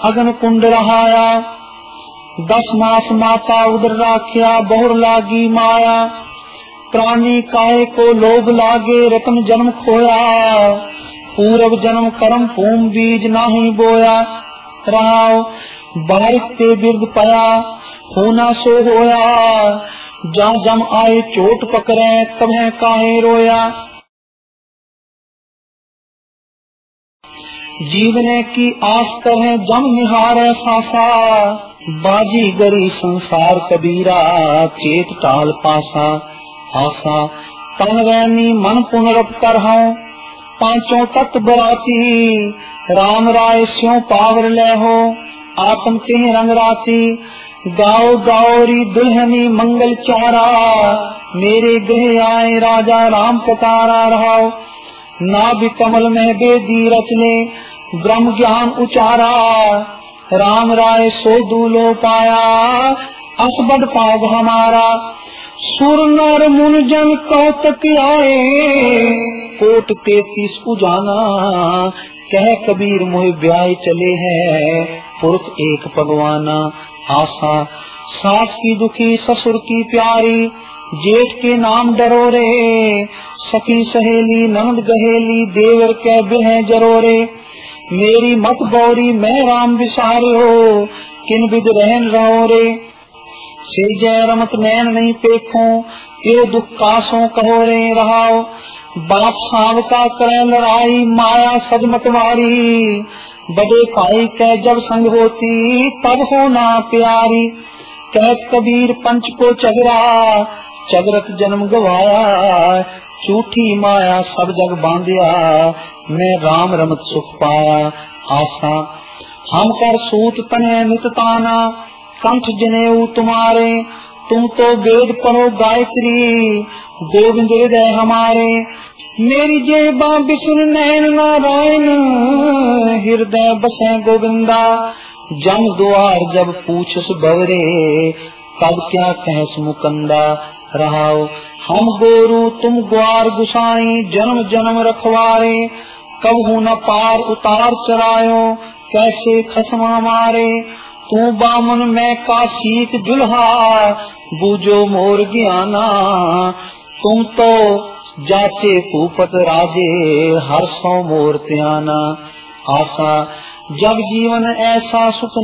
अगन कुंड रहाया। 10 मास माता उदर राख्या, बहुर लागी माया। प्राणी काहे को लोभ लागे, रतन जन्म खोया। पूर्व जन्म कर्म भूम बीज नाही बोया। रहाओ बारिक ते बिरद पया, होना सो होया। जा जम आए चोट पकड़े, तबह काहे रोया। जीवने की आस है जम निहारे सासा। बाजी गरी संसार कबीरा, चेत टाल पासा। आशा तन रैनी मन पुनरप कर हूँ, पांचों तत्व बराती। राम राय स्यों पावर ले हो, आत्म के रंग राती। गाओ गाओरी दुल्हनी मंगल चारा, मेरे गृह आए राजा राम पतारा। रहाओ नाभि कमल में वेदी रचने, ब्रह्म ज्ञान उचारा। राम राय सो दूलो पाया, असबद पाग हमारा। सुर नर मुन जन कौतक आए, कोट 33 उजाना। कह कबीर मोह ब्याह चले हैं, पुरख एक भगवाना। आशा सास की दुखी ससुर की प्यारी, जेठ के नाम डरो रे। सखी सहेली ननद गहेली, देवर के बिरह जरोरे। मेरी मत गौरी मैं राम विसारो, किन विद रहन रहो रे। से जय रमत नैन नहीं पेखो, यो दुख कासों कहो रे। रहाओ बाप साव का करे लड़ाई, माया सज मतवारी। बड़े भाई के जब संग होती, तब होना प्यारी। कह कबीर पंच को चगरा, चगरत जन्म गवाया। झूठी माया सब जग बांधिया, मैं राम रमत सुख पाया। आशा हम कर सूत तने नित ताना, कंठ जनेऊ तुम्हारे। तुम तो वेद पढ़ो गायत्री, गोविंद हृदय हमारे। मेरी जेबा विष्णु नैन नारायण, हृदय बसे गोविंदा। जम द्वार जब पूछस बवरे, तब क्या कहस मुकंदा। रहाओ हम गोरू तुम ग्वार गुसाई, जन्म जन्म रखवारे। कबहू न पार उतार चरायो, कैसे खसमा मारे। तू बामन मैं काशीक जुल्हा, बूझो मोर ज्ञाना। तुम तो जाचे भूपत राजे, हर सौ मोर त्याना। आशा जब जीवन ऐसा सुख